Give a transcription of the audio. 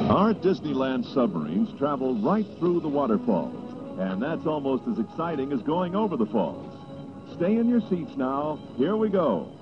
Our Disneyland submarines travel right through the waterfalls, and that's almost as exciting as going over the falls. Stay in your seats now. Here we go.